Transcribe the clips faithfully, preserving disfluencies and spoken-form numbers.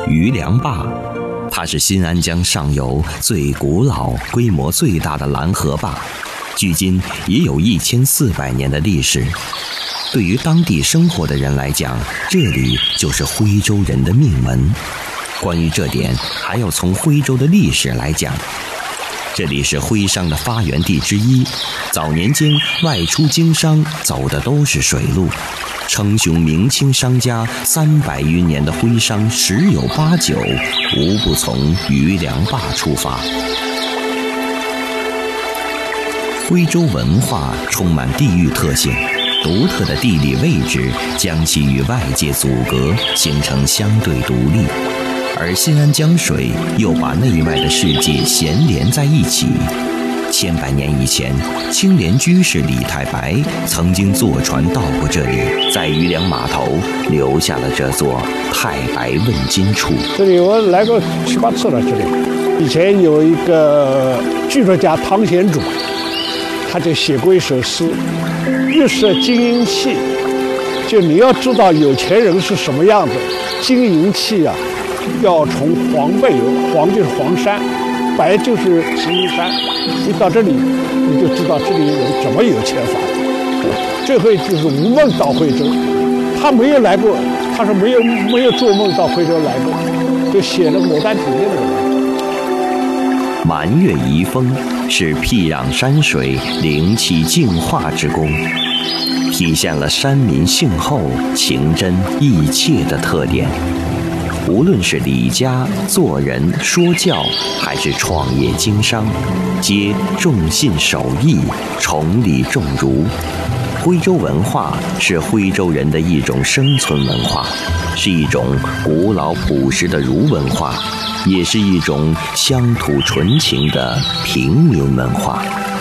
余梁坝，它是新安江上游最古老、规模最大的拦河坝，距今也有一千四百年的历史。对于当地生活的人来讲，这里就是徽州人的命门。关于这点，还要从徽州的历史来讲。这里是徽商的发源地之一，早年间外出经商走的都是水路，称雄明清商家三百余年的徽商十有八九无不从余梁坝出发。徽州文化充满地域特性，独特的地理位置将其与外界阻隔，形成相对独立。而新安江水又把内外的世界衔连在一起。千百年以前，青莲居士李太白曾经坐船到过这里，在余梁码头留下了这座太白问津处。 这里我来过七八次了。这里以前有一个剧作家汤显祖，他就写过一首诗：日摄金银器。就你要知道有钱人是什么样的，金银器啊。要从黄背有，黄就是黄山，白就是石英山。你到这里，你就知道这里人怎么有钱法。这回就是吴孟到徽州，他没有来过，他说没有没有做梦到徽州来过，就写了《牡丹亭》的那个。 满月遗风是僻壤山水灵气净化之功，体现了山民性厚、情真意切的特点。无论是理家、做人、说教，还是创业经商，皆重信守义，崇礼重儒。徽州文化是徽州人的一种生存文化，是一种古老朴实的儒文化，也是一种乡土纯情的平民文化。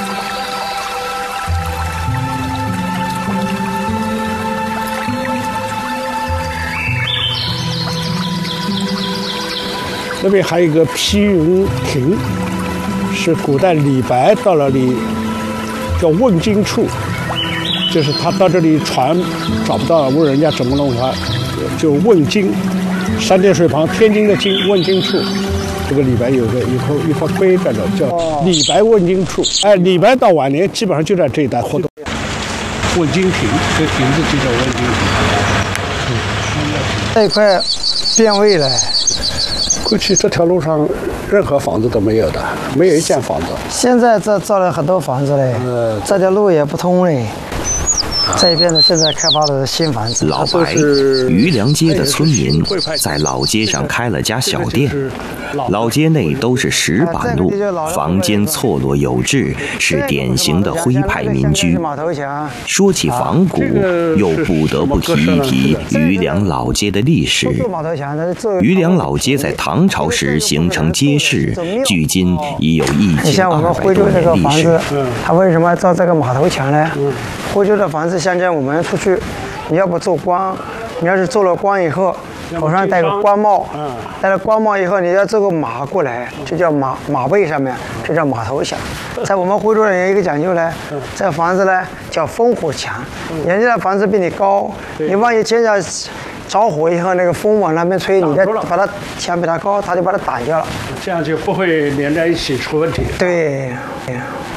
那边还有一个披云亭，是古代李白到了里叫问津处，就是他到这里船找不到了，问人家怎么弄他，就问津，三点水旁天津的津，问津处。这个李白有个一块一块碑在这，叫李白问津处。哎，李白到晚年基本上就在这一带活动。问津亭，这亭子就叫问津亭。 这一块变味了。 过去这条路上任何房子都没有的，没有一间房子。 现在这造了很多房子嘞，呃、这条路也不通嘞。这边呢，现在开发的新房子。 老白，余梁街的村民在老街上开了家小店，老街内都是石板路，房间错落有致，是典型的徽派民居。说起仿古，又不得不提一提余梁老街的历史。余梁老街在唐朝时形成街市，距今已有一千二百多年历史。 它为什么造这个码头墙呢？徽州的房子，像我们出去，你要不做官，你要是做了官以后，头上戴个官帽，戴了官帽以后，你要做个马过来，就叫马马背上面，这叫码头墙。在我们徽州人有一个讲究呢，这房子呢叫烽火墙，人家的房子比你高，你万一见着着火以后，那个风往那边吹，你再把它墙比它高，它就把它挡掉了， 这样就不会连在一起出问题。 对，对。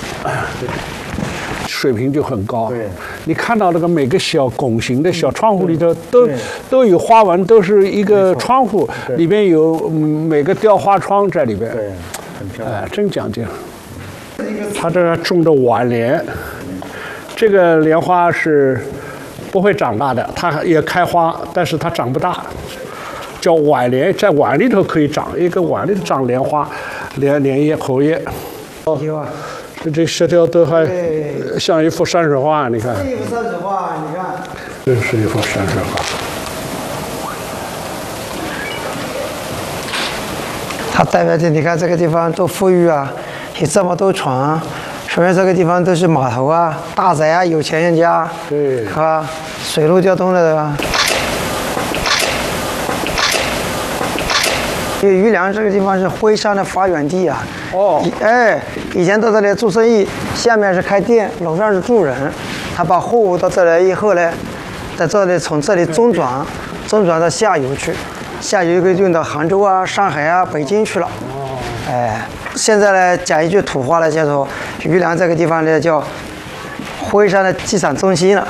水平就很高，对，你看到那个每个小拱形的小窗户里头都都有花纹，都是一个窗户，里边有每个雕花窗在里边，对，很漂亮，哎，真讲究。他这种的晚莲，这个莲花是不会长大的，它也开花，但是它长不大，叫晚莲，在碗里头可以长，一个碗里头长莲花，莲莲叶、荷叶。有啊。这石条都还像一幅山水画，你看。 这一幅山水画，你看。 这是一幅山水画。 它代表的，你看这个地方多富裕啊，有这么多船，说明这个地方都是码头啊、大宅啊、有钱人家， 对， 是吧？水陆交通的，对吧？因为余梁这个地方是徽商的发源地啊。哦。哎，以前到这里做生意，下面是开店，楼上是住人。他把货物到这来以后呢，在这里从这里中转，中转到下游去， 下游可以运到杭州啊、上海啊、北京去了。 哦。 哎，现在呢，讲一句土话呢，叫做余梁这个地方呢叫徽山的机场中心了。